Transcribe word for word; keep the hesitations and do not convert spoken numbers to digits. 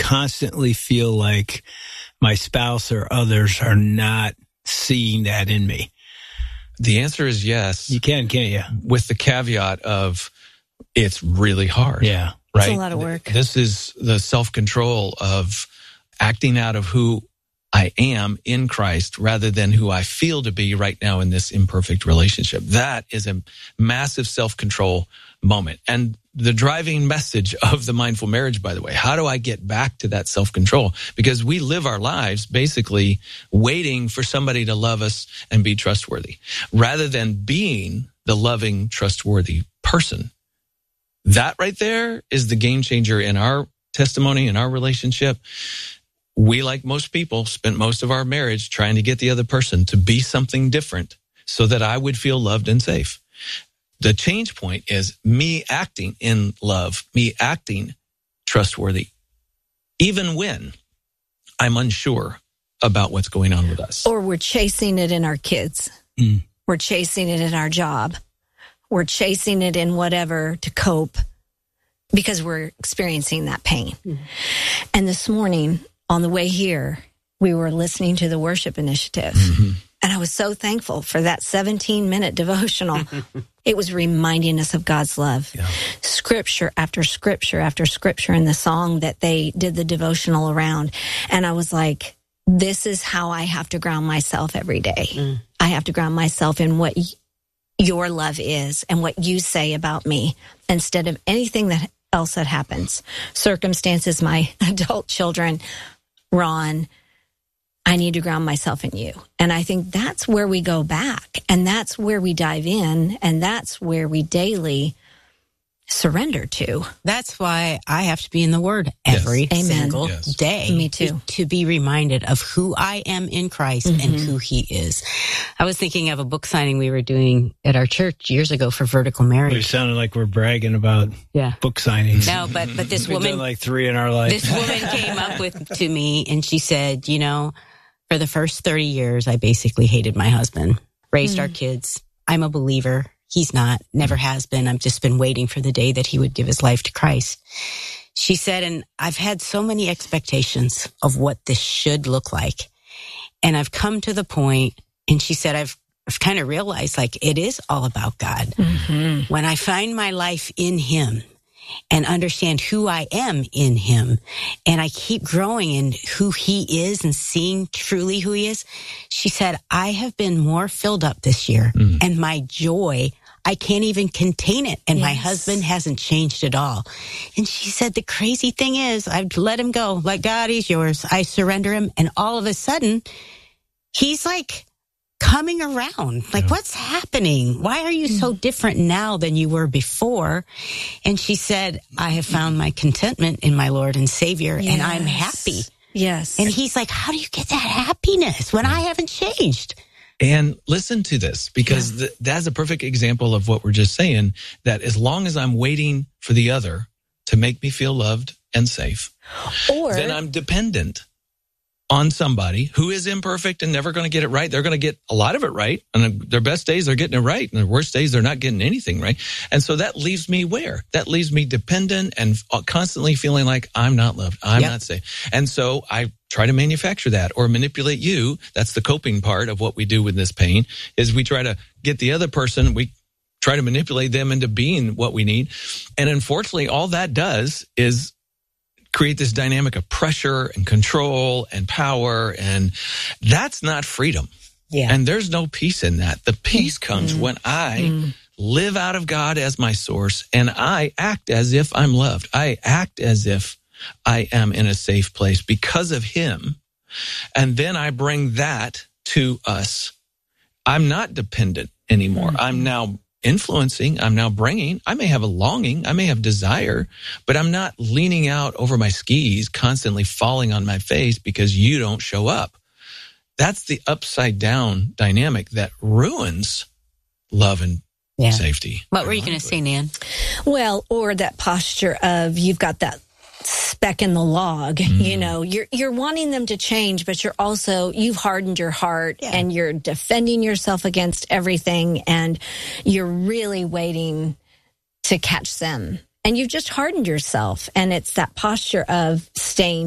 constantly feel like my spouse or others are not seeing that in me? The answer is yes. You can, can't you? With the caveat of it's really hard. Yeah. Right? It's a lot of work. This is the self-control of acting out of who I am in Christ rather than who I feel to be right now in this imperfect relationship. That is a massive self-control moment. And the driving message of the mindful marriage, by the way, how do I get back to that self-control? Because we live our lives basically waiting for somebody to love us and be trustworthy rather than being the loving, trustworthy person. That right there is the game changer in our testimony, in our relationship. We, like most people, spent most of our marriage trying to get the other person to be something different so that I would feel loved and safe. The change point is me acting in love, me acting trustworthy, even when I'm unsure about what's going on with us. Or we're chasing it in our kids. Mm. We're chasing it in our job. We're chasing it in whatever to cope because we're experiencing that pain. Mm. And this morning, on the way here, we were listening to the worship initiative. Mm-hmm. And I was so thankful for that seventeen-minute devotional. It was reminding us of God's love. Yeah. Scripture after scripture after scripture in the song that they did the devotional around. And I was like, this is how I have to ground myself every day. Mm. I have to ground myself in what y- your love is and what you say about me instead of anything that else that happens. Circumstances, my adult children, Ron, I need to ground myself in you. And I think that's where we go back. And that's where we dive in. And that's where we daily surrender to. That's why I have to be in the Word every yes. single yes. day. Me too. To be reminded of who I am in Christ mm-hmm. and who He is. I was thinking of a book signing we were doing at our church years ago for Vertical Marriage. We sounded like we're bragging about yeah. book signings. No, but but this We've woman, done like three in our life. This woman came up with to me and she said, you know, for the first thirty years, I basically hated my husband, raised mm. our kids. I'm a believer. He's not, never has been. I've just been waiting for the day that he would give his life to Christ. She said, and I've had so many expectations of what this should look like. And I've come to the point, and she said, I've, I've kind of realized like it is all about God. Mm-hmm. When I find my life in Him and understand who I am in Him, and I keep growing in who He is and seeing truly who He is, she said, I have been more filled up this year, mm. and my joy, I can't even contain it, and yes. my husband hasn't changed at all. And she said, the crazy thing is, I've let him go, like, God, He's yours. I surrender him, and all of a sudden, he's like coming around. Like, yeah. what's happening? Why are you so different now than you were before? And she said, I have found my contentment in my Lord and Savior, yes. and I'm happy. Yes. And he's like, how do you get that happiness when I haven't changed? And listen to this, because yeah. th- that's a perfect example of what we're just saying, that as long as I'm waiting for the other to make me feel loved and safe, or then I'm dependent on somebody who is imperfect and never going to get it right. They're going to get a lot of it right. And their best days, they're getting it right. And their worst days, they're not getting anything right. And so that leaves me where? That leaves me dependent and constantly feeling like I'm not loved. I'm yep. not safe. And so I try to manufacture that or manipulate you. That's the coping part of what we do with this pain, is we try to get the other person, we try to manipulate them into being what we need. And unfortunately, all that does is create this dynamic of pressure and control and power, and that's not freedom. Yeah. And there's no peace in that. The peace comes mm. when I mm. live out of God as my source, and I act as if I'm loved. I act as if I am in a safe place because of Him. And then I bring that to us. I'm not dependent anymore. Mm. I'm now influencing, I'm now bringing, I may have a longing, I may have desire, but I'm not leaning out over my skis, constantly falling on my face because you don't show up. That's the upside down dynamic that ruins love and yeah. safety. What were you going to say, Nan? Well, or that posture of you've got that speck in the log, mm. you know, you're you're wanting them to change, but you're also, you've hardened your heart yeah. and you're defending yourself against everything, and you're really waiting to catch them. And you've just hardened yourself. And it's that posture of staying